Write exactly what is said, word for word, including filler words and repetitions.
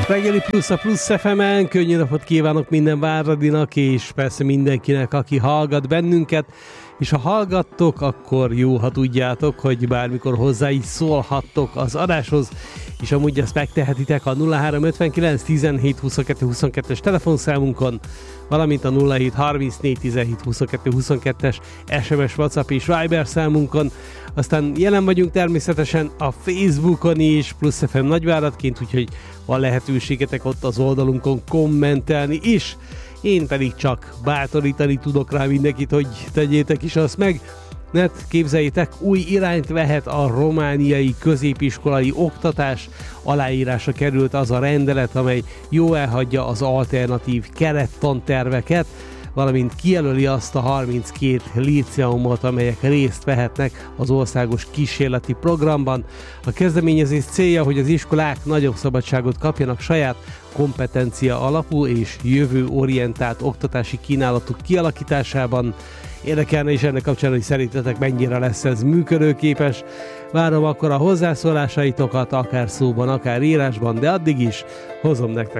Reggeli Plusz a Plusz ef emen, könnyű napot kívánok minden Váradinak, és persze mindenkinek, aki hallgat bennünket, és ha hallgattok, akkor jó, ha tudjátok, hogy bármikor hozzá is szólhattok az adáshoz, és amúgy ezt megtehetitek a nulla három ötvenkilenc tizenhét huszonkettő huszonkettes telefonszámunkon, valamint a nulla hét harmincnégy tizenhét huszonkettő huszonkettes es em es, WhatsApp és Viber számunkon. Aztán jelen vagyunk természetesen a Facebookon is, Plusz ef em Nagyváradként, úgyhogy van lehetőségetek ott az oldalunkon kommentelni is. Én pedig csak bátorítani tudok rá mindenkit, hogy tegyétek is azt meg, mert képzeljétek, új irányt vehet a romániai középiskolai oktatás, aláírásra került az a rendelet, amely jó elhagyja az alternatív kerettanterveket, valamint kijelöli azt a harminckét líceumot, amelyek részt vehetnek az országos kísérleti programban. A kezdeményezés célja, hogy az iskolák nagyobb szabadságot kapjanak saját kompetencia alapú és jövőorientált oktatási kínálatuk kialakításában. Érdekelne is ennek kapcsán, hogy szerintetek mennyire lesz ez működőképes. Várom akkor a hozzászólásaitokat, akár szóban, akár írásban, de addig is hozom nektek